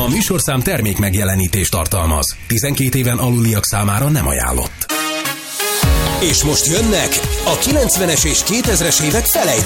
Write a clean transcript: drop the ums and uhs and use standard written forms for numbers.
A műsorszám termék megjelenítést tartalmaz. 12 éven aluliak számára nem ajánlott. És most jönnek a 90-es és 2000-es évek felejthetők.